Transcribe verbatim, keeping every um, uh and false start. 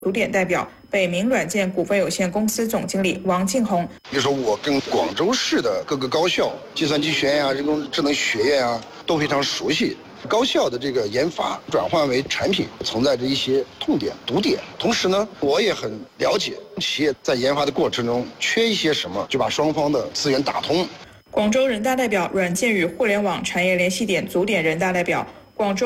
组点代表北明软件股份有限公司总经理王敬红。 比如说，我跟广州市的各个高校、计算机学院啊、人工智能学院啊都非常熟悉。高校的这个研发转换为产品存在着一些痛点、堵点，同时呢，我也很了解企业在研发的过程中缺一些什么，就把双方的资源打通。 广州人大代表、软件与互联网产业联系点组点人大代表、广州